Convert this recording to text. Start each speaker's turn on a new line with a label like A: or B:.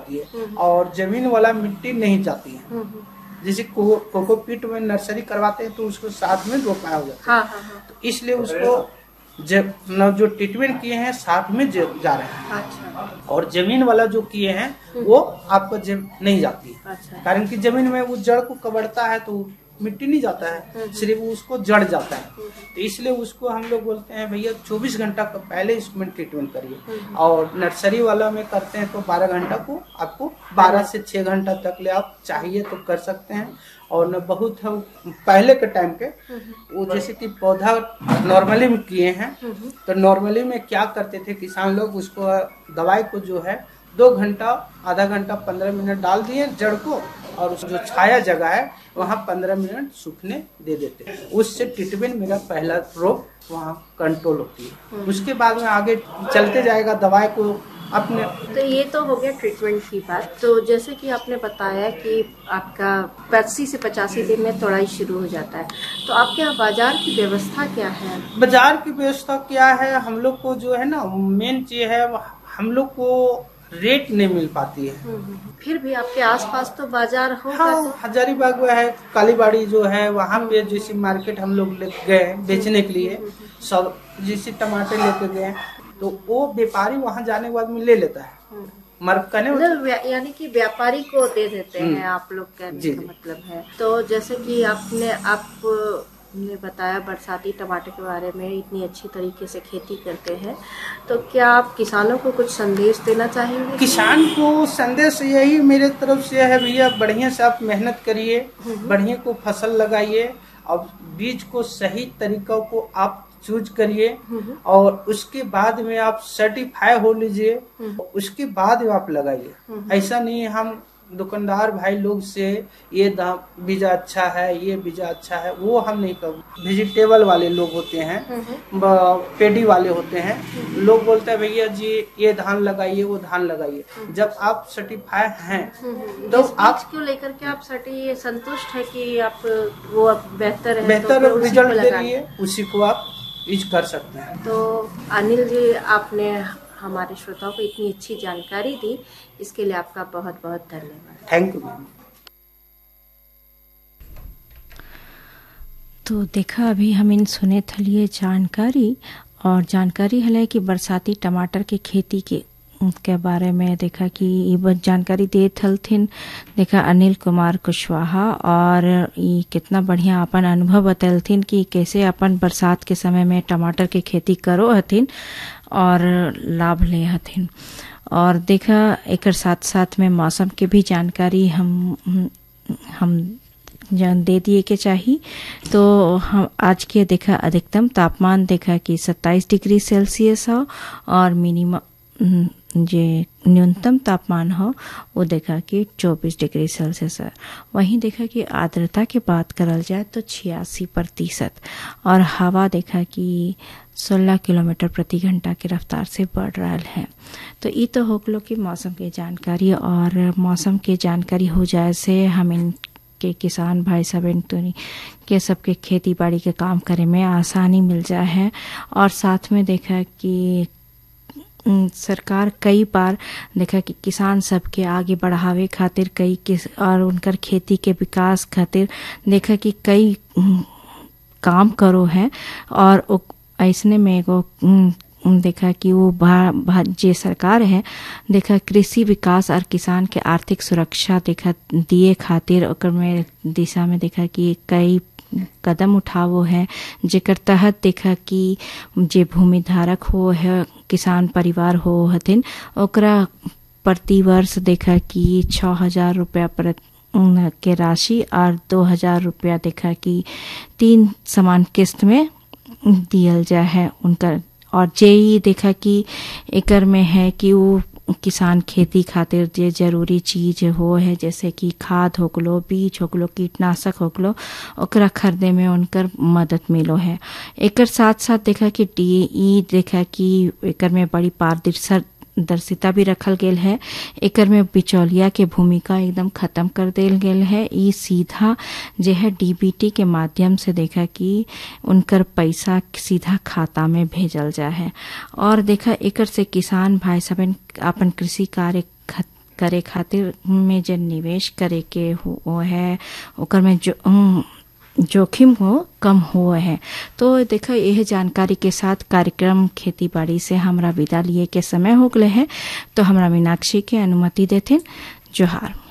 A: जाती है और जमीन वाला मिट्टी नहीं जाती है। जैसे कोकोपीट में नर्सरी करवाते हैं तो उसको साथ में रोपाया हो जाता है। तो इसलिए उसको जो ट्रीटमेंट किए हैं साथ में जा रहे हैं।
B: अच्छा।
A: और जमीन वाला जो किए हैं वो आपको नहीं जाती है।
B: अच्छा।
A: कारण कि जमीन में वो जड़ को कबड़ता है तो मिट्टी नहीं जाता है, सिर्फ उसको जड़ जाता है। तो इसलिए उसको हम लोग बोलते हैं भैया 24 घंटा पहले इसमें ट्रीटमेंट करिए। और नर्सरी वाला में करते हैं तो 12 घंटा को आपको 12 से 6 घंटा तक ले आप चाहिए तो कर सकते हैं। और न बहुत है पहले के टाइम के वो जैसे कि पौधा नॉर्मली में किए हैं तो नॉर्मली में क्या करते थे किसान लोग, उसको दवाई को जो है 2 घंटा आधा घंटा 15 मिनट डाल दिए जड़ को और उस जो छाया जगह है वहाँ 15 मिनट सूखने दे देते। उससे ट्रीटमेंट मेरा पहला रोग वहाँ कंट्रोल होती है। उसके बाद में आगे चलते जाएगा दवाई को अपने।
B: तो ये तो हो गया ट्रीटमेंट की बात। तो जैसे कि आपने बताया कि आपका 80 से 85 दिन में तोड़ाई शुरू हो जाता है, तो आपके यहाँ बाजार की व्यवस्था क्या है?
A: बाजार की व्यवस्था क्या है, हम लोग को जो है ना मेन चीज है हम लोग को रेट नहीं मिल पाती है।
B: फिर भी आपके आसपास तो बाजार होगा।
A: हाँ,
B: तो
A: हजारीबाग में है, कालीबाड़ी जो है वहाँ पे जैसे मार्केट हम लोग गए बेचने के लिए, सब जैसे टमाटर लेके गए तो वो व्यापारी वहाँ जाने के बाद में ले लेता है।
B: मतलब यानी कि व्यापारी को दे देते हैं आप लोग, कहने का मतलब है। तो जैसे कि आपने बताया बरसाती टमाटर के बारे में, इतनी अच्छी तरीके से खेती करते हैं, तो क्या आप किसानों को कुछ संदेश देना चाहेंगे?
A: किसान को संदेश यही मेरे तरफ से है भैया, बढ़िया से आप मेहनत करिए, बढ़िया को फसल लगाइए और बीज को सही तरीकों को आप चूज करिए और उसके बाद में आप सर्टिफाई हो लीजिए, उसके बाद में आप लगाइए। ऐसा नहीं हम दुकानदार भाई लोग से ये दाम बीजा अच्छा है, ये बीजा अच्छा है, वो हम नहीं कर। वेजिटेबल वाले लोग होते हैं, पेडी वाले होते हैं, लोग बोलते हैं भैया जी ये धान लगाइए वो धान लगाइए। जब आप सर्टिफाई हैं तो आप
B: क्यों लेकर के आप संतुष्ट है कि आप वो बेहतर है,
A: बेहतर रिजल्ट दे रही है, उसी को आप यूज कर सकते हैं।
B: तो अनिल जी, आपने हमारे श्रोताओं को इतनी अच्छी जानकारी दी, इसके लिए आपका बहुत बहुत धन्यवाद।
A: Thank you ma'am.
C: तो देखा अभी हम इन सुने थलिए जानकारी, और जानकारी है कि बरसाती टमाटर की खेती के बारे में देखा कि ये जानकारी दे थलथिन देखा अनिल कुमार कुशवाहा, और ये कितना बढ़िया अपन अनुभव बतलथिन कि कैसे अपन बरसात के समय में टमाटर की खेती करो हथिन और लाभ ले हथिन। और देखा एक साथ साथ में मौसम के भी जानकारी हम जान दे दिए के चाहिए। तो हम आज के देखा अधिकतम तापमान देखा कि 27 डिग्री सेल्सियस हो और मिनिमम जे न्यूनतम तापमान हो वो देखा कि 24 डिग्री सेल्सियस है। वहीं देखा कि आर्द्रता की बात करल जाए तो 86% और हवा देखा कि 16 किलोमीटर प्रति घंटा की रफ्तार से बढ़ रहा है। तो ये तो हो गलो कि मौसम की जानकारी, और मौसम की जानकारी हो जाए से हम इनके किसान भाई सब के सबके खेती बाड़ी के काम करे में आसानी मिल जाए है। और साथ में देखा कि सरकार कई बार देखा कि किसान सबके आगे बढ़ावे खातिर और उनकर खेती के विकास खातिर देखा कि कई काम करो है। और ऐसने में एगो देखा कि वो जे सरकार है देखा कृषि विकास और किसान के आर्थिक सुरक्षा देखा दिए खातिर ओकर में दिशा में देखा कि कई कदम उठावो है, जेकर तहत देखा कि जे भूमि धारक हो है किसान परिवार हो हथिन ओकरा प्रति वर्ष देखा कि 6,000 रुपया के राशि और 2,000 रुपया देखा कि 3 समान किस्त में दियल जाए है उनका। और जे देखा कि एकर में है कि वो किसान खेती खातिर जे जरूरी चीज हो है जैसे कि खाद होगलो, बीज होगलो, कीटनाशक होगलो, ओकरा खरीदे में उनकर मदद मिलो है। एकर साथ साथ देखा कि DAE देखा कि एकर में बड़ी पारदर्शिता भी रखल गेल है। एकर में बिचौलिया के भूमिका एकदम खत्म कर देल गेल है। ई सीधा जे है DBT के माध्यम से देखा कि उनकर पैसा सीधा खाता में भेजल जा है। और देखा एकर से किसान भाई सब अपन कृषि कार्य करे खातिर में जो निवेश करे के वो है ओकर में जो जोखिम हो कम हुए है। तो देखो यह जानकारी के साथ कार्यक्रम खेती बाड़ी से हमरा विदा लिए के समय हो गए है। तो हमरा मीनाक्षी के अनुमति देथिन। जोहार।